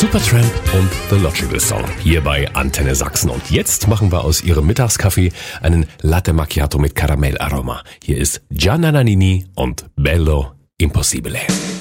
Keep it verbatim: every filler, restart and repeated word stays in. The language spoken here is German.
Supertramp und The Logical Song hier bei Antenne Sachsen. Und jetzt machen wir aus ihrem Mittagskaffee einen Latte Macchiato mit Karamellaroma. Hier ist Gianna Nannini und Bello Impossibile.